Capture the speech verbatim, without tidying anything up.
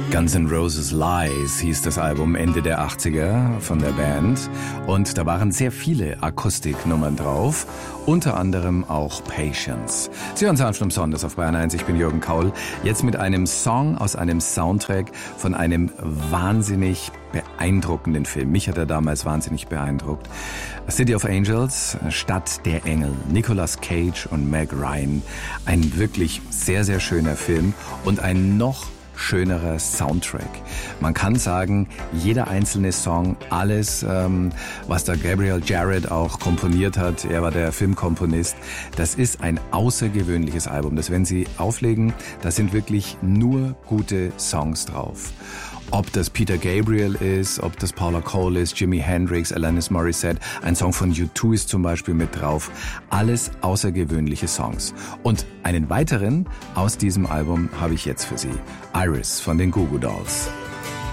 Guns N' Roses Lies hieß das Album Ende der achtziger von der Band und da waren sehr viele Akustiknummern drauf, unter anderem auch Patience. Sie hören sanft und besonders auf Bayern eins, ich bin Jürgen Kaul, jetzt mit einem Song aus einem Soundtrack von einem wahnsinnig beeindruckenden Film. Mich hat er damals wahnsinnig beeindruckt. City of Angels, Stadt der Engel, Nicolas Cage und Meg Ryan. Ein wirklich sehr, sehr schöner Film und ein noch schönerer Soundtrack. Man kann sagen, jeder einzelne Song, alles, ähm, was da Gabriel Jarrett auch komponiert hat, er war der Filmkomponist, das ist ein außergewöhnliches Album. Das werden Sie auflegen, da sind wirklich nur gute Songs drauf. Ob das Peter Gabriel ist, ob das Paula Cole ist, Jimi Hendrix, Alanis Morissette, ein Song von U zwei ist zum Beispiel mit drauf. Alles außergewöhnliche Songs. Und einen weiteren aus diesem Album habe ich jetzt für Sie. Iris von den Goo Goo Dolls.